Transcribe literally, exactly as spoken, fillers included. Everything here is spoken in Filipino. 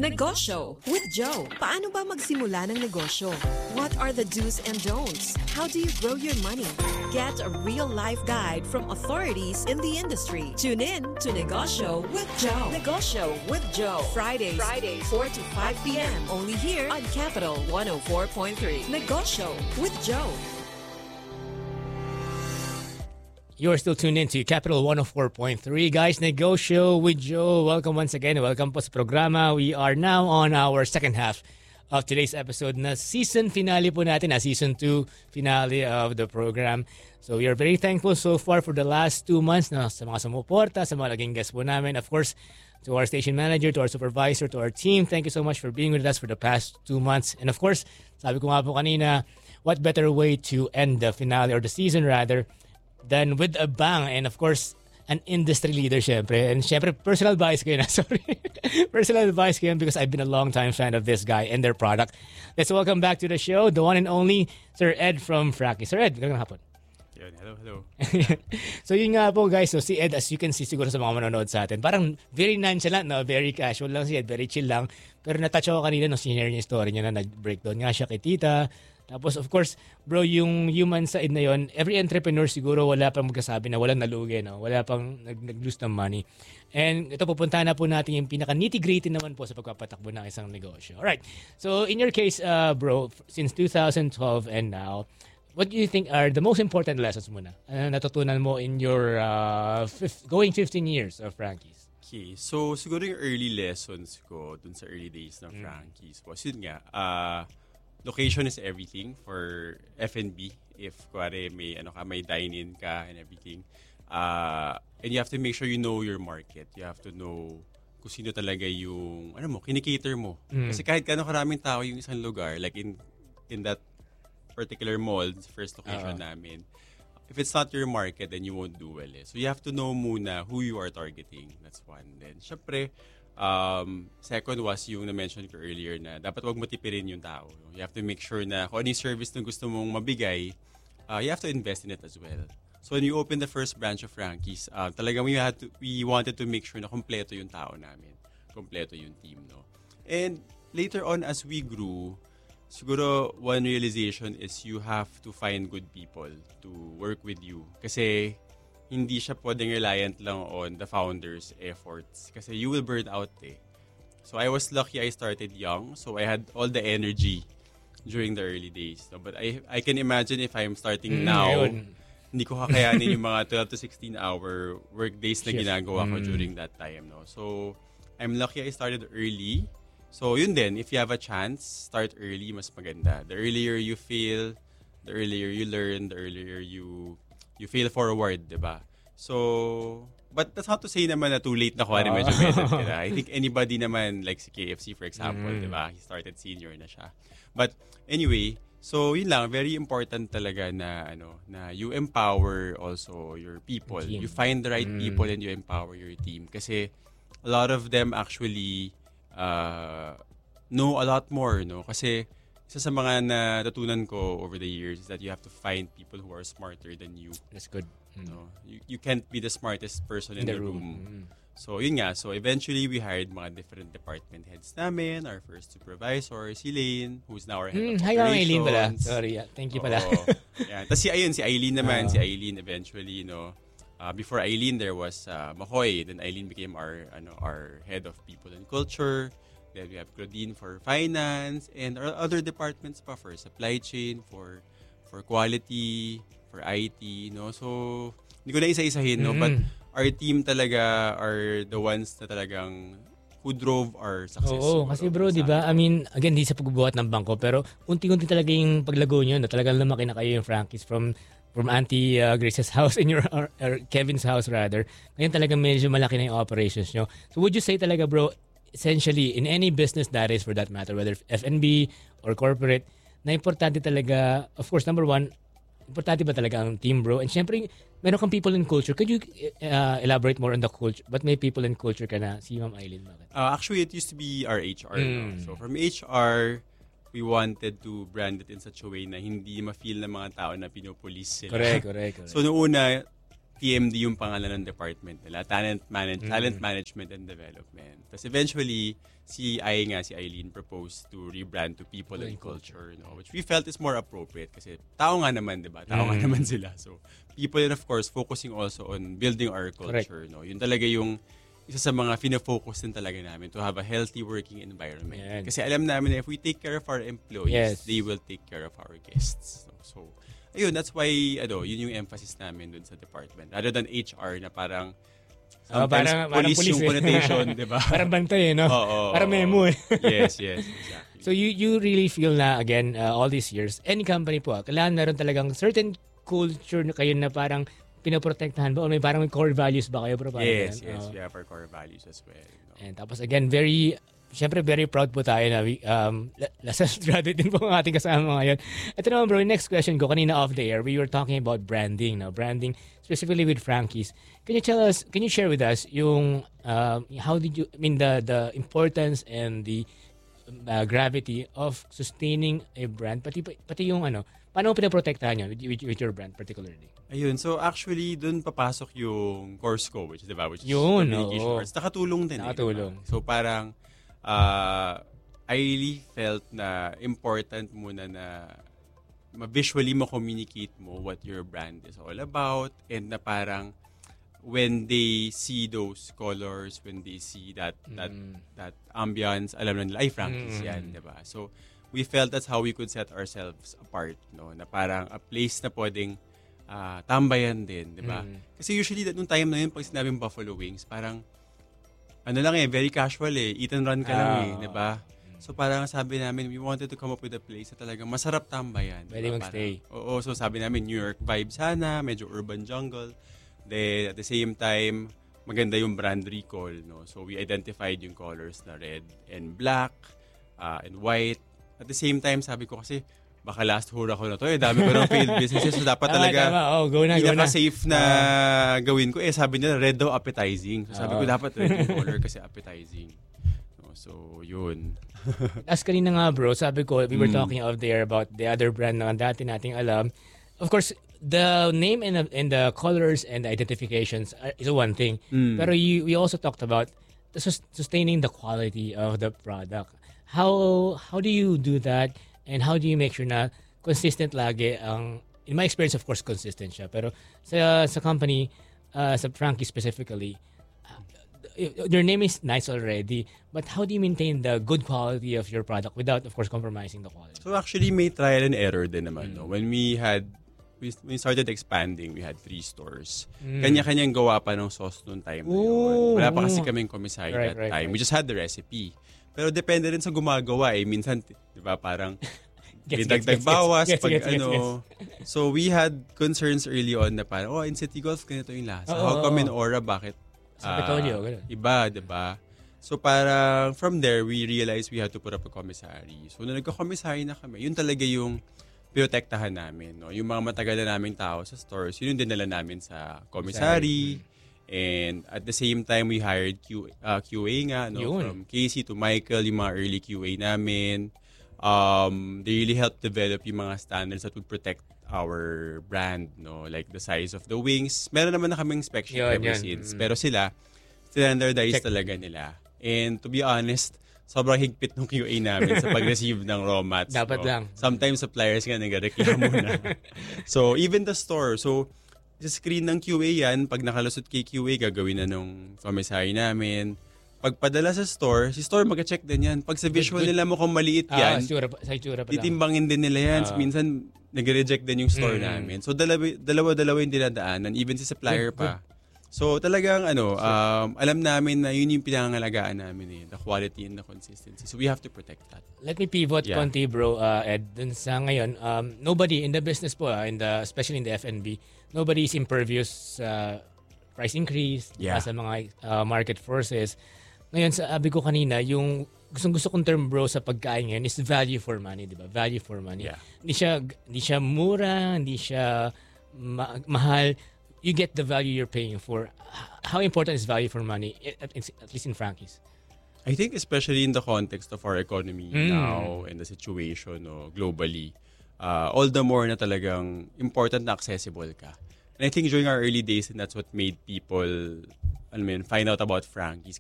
Negosyo with Joe. Paano ba magsimula ng negosyo? What are the do's and don'ts? How do you grow your money? Get a real-life guide from authorities in the industry. Tune in to Negosyo with Joe. Negosyo with Joe. Fridays, Fridays, four to five p.m. Only here on Capital one oh four point three. Negosyo with Joe. You're still tuned in to Capital one oh four point three. Guys, Negosyo with Joe. Welcome once again. Welcome po sa programa. We are now on our second half of today's episode na season finale po natin, na season two finale of the program. So we are very thankful so far for the last two months na sa mga sumuporta, sa mga naging guests po namin. Of course, to our station manager, to our supervisor, to our team, thank you so much for being with us for the past two months. And of course, sabi ko nga po kanina, what better way to end the finale or the season rather than with a bang, and of course, an industry leader, syempre. And syempre, personal advice ko yun. Sorry. Personal advice ko yun because I've been a long time fan of this guy and their product. Let's welcome back to the show, the one and only Sir Ed from Frankie. Sir Ed, magandang hapon. Yun, hello, hello. So yun nga po guys, so si Ed, as you can see siguro sa mga manonood sa atin, parang very nonchalant, no? Very casual lang si Ed, very chill lang. Pero natouch ako kanina no, sinare niya yung story niya na nag-breakdown nga siya kay tita. Tapos of course, bro, yung human side na yon, every entrepreneur siguro wala pang magkasabi na walang nalugi, no? Wala pang nag-lose ng money. And ito, pupunta na po natin yung pinaka nitty-gritty naman po sa pagpapatakbo ng isang negosyo. Alright, so in your case, uh, bro, since two thousand twelve and now, what do you think are the most important lessons muna uh, natutunan mo in your uh, fif- going fifteen years of Frankie's? Okay, so siguro yung early lessons ko dun sa early days ng Frankie's was yun nga, uh, location is everything for F and B. If kuwari may ano ka, may dine-in ka and everything. Uh, and you have to make sure you know your market. You have to know kung sino talaga yung ano mo, kinikater mo. Mm. Kasi kahit kano karaming tao yung isang lugar, like in in that particular mall, first location uh-huh. namin, if it's not your market, then you won't do well. Eh. So you have to know muna who you are targeting. That's one. Then, syempre, Um, second was yung na-mention ko earlier na dapat wag matipirin yung tao. You have to make sure na kung ano yung service na gusto mong mabigay, uh, you have to invest in it as well. So when you open the first branch of Frankie's, uh, talagang we, had to, we wanted to make sure na kompleto yung tao namin. Kompleto yung team, no? And later on as we grew, siguro one realization is you have to find good people to work with you. Kasi hindi siya pwedeng reliant lang on the founders' efforts kasi you will burn out eh. So I was lucky I started young, so I had all the energy during the early days. No? But I I can imagine if I'm starting mm, now, ayun. Hindi ko kakayanin yung mga twelve to sixteen hour work days na ginagawa ko mm. during that time. No? So I'm lucky I started early. So yun din, if you have a chance, start early, mas maganda. The earlier you fail, the earlier you learn, the earlier you you fail forward, diba? So, but that's not to say naman na too late na kuwari uh. medyo better ka na. I think anybody naman, like si K F C for example, mm. diba? He started senior na siya. But anyway, so yun lang, very important talaga na ano, na you empower also your people. Team. You find the right mm. people and you empower your team. Kasi a lot of them actually uh, know a lot more, no? Kasi isa sa mga natutunan ko over the years is that you have to find people who are smarter than you. That's good. Mm. No, you, you can't be the smartest person in, in the, the room. room. Mm. So, yun nga. So, eventually, we hired mga different department heads namin. Our first supervisor, si Lane, who's now our head mm, of hi, operations. Hi, Aileen pala. Sorry, thank you pala. Yeah. Tapos si, ayun, si Aileen naman. Uh. Si Aileen eventually, you know, uh, before Aileen, there was uh, Makoy. Then Aileen became our, ano, our head of people and culture. Then we have Claudine for finance and our other departments pa for supply chain, for for quality, for I T, no? So, hindi ko na isa-isahin, no? Mm-hmm. But our team talaga are the ones na talagang who drove our success. Oo, kasi bro, di ba? I mean, again, di sa pagbubuhat ng bangko, pero unti-unti talaga yung paglago nyo, na talagang lumaki na kayo yung Frankie's from from Auntie uh, Grace's house in your, or, or Kevin's house rather. Ngayon talagang medyo malaki na yung operations nyo. So would you say talaga, bro, essentially, in any business that is for that matter, whether F and B or corporate, na importante talaga, of course, number one, importante ba talaga ang team, bro? And syempre, meron kang people in culture. Could you uh, elaborate more on the culture? But may people in culture ka na, si Ma'am Aileen. Uh, actually, it used to be our H R. Mm. No? So from H R, we wanted to brand it in such a way na hindi ma-feel ng mga tao na pinupulis sila. Correct, correct, correct. So noong una, T M D yung pangalan ng department nila, talent manage, mm. talent management and development. Tapos eventually, si Ai nga, si Eileen proposed to rebrand to people and culture, no? Which we felt is more appropriate kasi tao nga naman, di ba? Tao mm. nga naman sila. So, people and of course, focusing also on building our culture, Correct. No? Yun talaga yung isa sa mga fina-focus din talaga namin to have a healthy working environment. Yan. Kasi alam namin na if we take care of our employees, yes. they will take care of our guests. So, so ayun, that's why, ano, yun yung emphasis namin dun sa department. Rather than H R na parang sometimes oh, parang, police, parang yung connotation, di ba? Parang bantay, eh, no? Oh, oh, parang memo, eh. Yes, yes, exactly. So you you really feel na, again, uh, all these years, any company po, kailangan meron talagang certain culture na kayo na parang pinoprotektahan ba? O may parang may core values ba kayo? Pero yes, yan? yes. Oh. We have our core values as well. No? And tapos again, very, syempre very proud po tayo na we, um, Lasal graduate din po ang ating kasama ngayon. Ito naman bro, next question ko, kanina off the air, we were talking about branding. No? Branding, specifically with Frankie's. Can you tell us, can you share with us yung, um, how did you, I mean, the, the importance and the uh, gravity of sustaining a brand, pati, pati yung ano, paano mo pinaprotektahan yun with, with, with your brand particularly? Ayun, so actually, dun papasok yung course ko, which is, diba, which is yun, communication oh. arts. Nakatulong din. Nakatulong. Eh, diba? So parang, uh, I really felt na important muna na ma-visually mo-communicate mo what your brand is all about, and na parang, when they see those colors, when they see that that mm. that ambience, alam na nila, ay, Frankie's mm. yan, diba? So, we felt that's how we could set ourselves apart, no? Na parang a place na pwedeng uh, tambayan din, di ba? Mm. Kasi usually, nung time na yun, pag sinabing Buffalo Wings, parang, ano lang eh, very casual eh, eat and run ka ah. lang eh, di ba? So parang sabi namin, we wanted to come up with a place na talagang masarap tambayan. Pwede diba? Mag-stay. Oo, so sabi namin, New York vibe sana, medyo urban jungle. Then, at the same time, maganda yung brand recall, no? So we identified yung colors na red and black, uh, and white. At the same time, sabi ko kasi, baka last hura ko na to. Eh, dami ko ng failed businesses. So, dapat talaga, oh, go na, go na. safe na uh, gawin ko. Eh, sabi nila, red daw appetizing. So, sabi uh, ko, dapat red yung color kasi appetizing. No, so, yun. As kanina nga, bro, sabi ko, we were mm. talking out there about the other brand na dati nating alam. Of course, the name and the, and the colors and the identifications is one thing. Mm. Pero you, we also talked about the sus- sustaining the quality of the product. How how do you do that, and how do you make sure na consistent lagi ang, in my experience of course consistent siya, pero sa sa company, uh, sa Frankie specifically, uh, your name is nice already, but how do you maintain the good quality of your product without of course compromising the quality? So actually may trial and error din naman, mm. no? When we had we, we started expanding, we had three stores. Mm. Kanya-kanyang gawa pa ng sauce noong time na yun. Wala pa kasi kaming commissary right, that right, time. Right. We just had the recipe. Pero depende rin sa gumagawa eh. Minsan, di ba, parang dagdag bawas yes, pag yes, yes, ano. Yes, yes. So we had concerns early on na parang, oh, in City Golf, ganito yung lasa. Oh, How come in Aura, bakit uh, iba, di ba? So parang from there, we realized we had to put up a commissary. So nung nagka-commissary na kami, yun talaga yung protektahan namin. No? Yung mga matagal na naming tao sa stores, yun yung dinala namin sa commissary. And at the same time, we hired Q, uh, Q A nga, no? From Casey to Michael, yung mga early Q A namin. Um, they really helped develop yung mga standards that would protect our brand, no? Like the size of the wings. Meron naman na kaming inspection yun, ever yun. since. Mm. Pero sila, standardized Check. talaga nila. And to be honest, sobrang higpit ng Q A namin sa pag-receive ng raw mats. Dapat no? lang. Sometimes suppliers nga nag-reklamo na. So, even the store. So, sa screen ng Q A yan, pag nakalusot kay Q A, gagawin na nung commissary namin. Pagpadala sa store, si store mag-check din yan. Pag sa visual good, good. nila mukhang maliit yan, ah, sure, sa itsura pa titimbangin din nila yan. Uh, Minsan, nag-reject din yung store mm. namin. So, dalawa, dalawa-dalawa yung dinadaanan, even si supplier good, pa. Good. So, talagang, ano, um, alam namin na yun yung pinangangalagaan namin eh, the quality and the consistency. So, we have to protect that. Let me pivot yeah. konti, bro, uh, Ed. Dun sa ngayon, um, nobody in the business po, uh, in the, especially in the F and B, nobody is impervious sa uh, price increase, yeah. sa mga uh, market forces. Ngayon, sabi ko kanina, yung gustong gusto kong term, bro, sa pagkain ngayon is value for money, di ba? Value for money. Yeah. Hindi siya, hindi siya mura, hindi siya ma- mahal. You get the value you're paying for. How important is value for money, at, at least in Frankie's? I think especially in the context of our economy mm. now and the situation no, globally, uh, all the more na talagang important na accessible ka. And I think during our early days, and that's what made people, alam mo yun, find out about Frankie's.